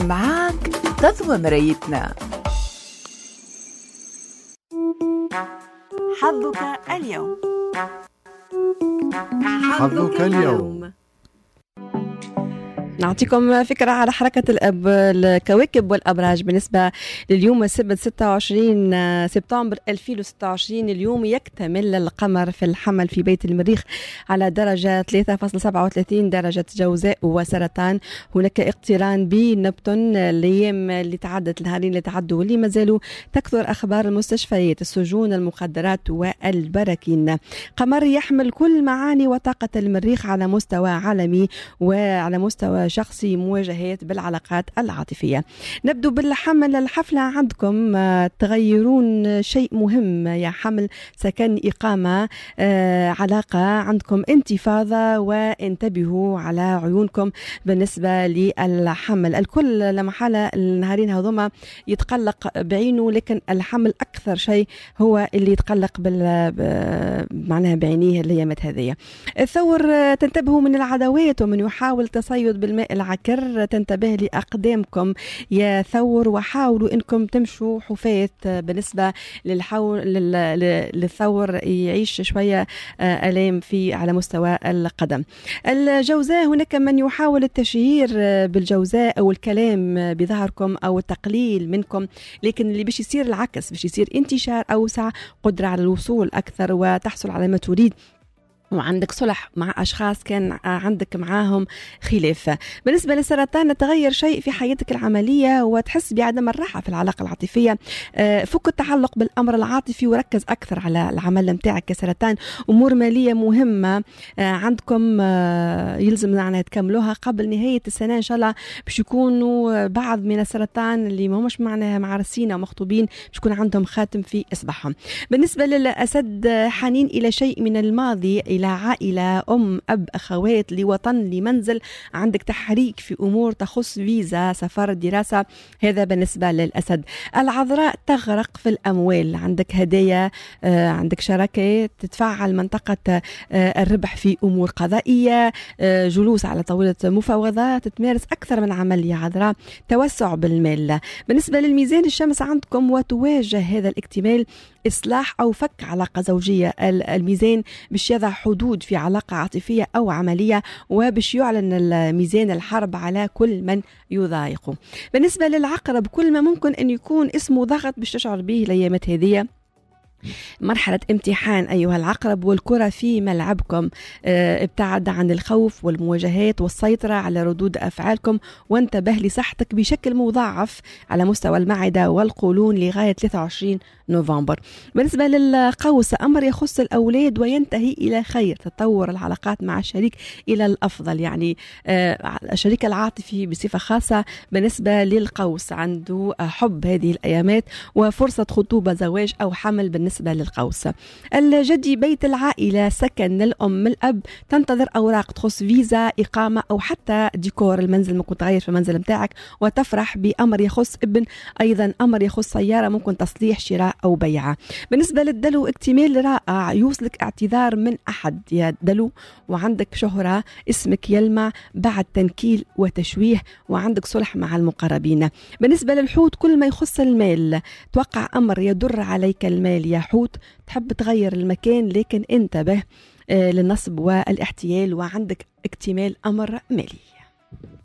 معاك تضوى مرايتنا. حظك اليوم. حظك اليوم. نعطيكم فكرة على حركة الكواكب والأبراج بالنسبة لليوم السبت 26 سبتمبر 2026. اليوم يكتمل القمر في الحمل في بيت المريخ على درجة 3.37 درجة جوزاء وسرطان. هناك اقتران بنبتون. الأيام اللي تعدت، النهارين اللي تعدوا واللي ما زالوا، تكثر أخبار المستشفيات، السجون، المخدرات والبراكين. قمر يحمل كل معاني وطاقة المريخ على مستوى عالمي وعلى مستوى شخصي، مواجهات بالعلاقات العاطفية. نبدو بالحمل. الحفلة عندكم تغيرون شيء مهم يا حمل، سكن، إقامة، علاقة، عندكم انتفاضة، وانتبهوا على عيونكم بالنسبة للحمل. الكل لما حالة النهارين هذوما يتقلق بعينه، لكن الحمل أكثر شيء هو اللي يتقلق معناها بعينيه الأيامات هذه. الثور تنتبهوا من العدوات ومن يحاول تصيد بالماء العكر. تنتبه لأقدامكم يا ثور، وحاولوا إنكم تمشوا حفاة بالنسبة للثور يعيش شوية ألام على مستوى القدم. الجوزاء هناك من يحاول التشهير بالجوزاء أو الكلام بظهركم أو التقليل منكم، لكن اللي باش يصير العكس، باش يصير انتشار أوسع، قدرة على الوصول أكثر وتحصل على ما تريد، وعندك صلح مع أشخاص كان عندك معاهم خلاف. بالنسبة للسرطان، نتغير شيء في حياتك العملية وتحس بعدم الراحة في العلاقة العاطفية. فك التعلق بالأمر العاطفي وركز أكثر على العمل متاعك كسرطان. أمور مالية مهمة عندكم يلزم معنا تكملوها قبل نهاية السنة إن شاء الله. باش يكونوا بعض من السرطان اللي ما همش معناها معرسين أو مخطوبين باش يكون عندهم خاتم في إصبعهم. بالنسبة للأسد، حنين إلى شيء من الماضي، إلى عائلة، أم، أب، أخوات، لوطن، لمنزل. عندك تحريك في أمور تخص فيزا، سفر، دراسة. هذا بالنسبة للأسد. العذراء تغرق في الأموال، عندك هدايا، عندك شراكات، تتفاعل منطقة الربح في أمور قضائية، جلوس على طاولة مفاوضات، تمارس أكثر من عمل يا عذراء، توسع بالمال. بالنسبة للميزان، الشمس عندكم وتواجه هذا الاكتمال، إصلاح أو فك علاقة زوجية. الميزان باش يضع حدود في علاقة عاطفية أو عملية، وباش يعلن الميزان الحرب على كل من يضايقه. بالنسبة للعقرب، كل ما ممكن أن يكون اسمه ضغط باش تشعر به الأيامات هذه. مرحلة امتحان أيها العقرب، والكرة في ملعبكم. ابتعد عن الخوف والمواجهات والسيطرة على ردود أفعالكم، وانتبه لصحتك بشكل مضاعف على مستوى المعدة والقولون لغاية 23 نوفمبر. بالنسبة للقوس، أمر يخص الأولاد وينتهي إلى خير. تطور العلاقات مع الشريك إلى الأفضل، يعني الشريك العاطفي بصفة خاصة. بالنسبة للقوس، عنده حب هذه الأيامات وفرصة خطوبة، زواج أو حمل بالنسبة للقوس. الجدي، بيت العائلة، سكن الأم، الأب، تنتظر أوراق تخص فيزا، إقامة، أو حتى ديكور المنزل ممكن تغير في المنزل متاعك، وتفرح بأمر يخص ابن، أيضا أمر يخص سيارة ممكن تصليح، شراء أو بيعة. بالنسبة للدلو، اكتمال رائع، يوصلك اعتذار من أحد يا دلو، وعندك شهرة، اسمك يلمع بعد تنكيل وتشويه، وعندك صلح مع المقربين. بالنسبة للحوت، كل ما يخص المال، توقع أمر يدر عليك المال يا حوت، تحب تغير المكان لكن انتبه للنصب والاحتيال، وعندك اكتمال أمر مالي.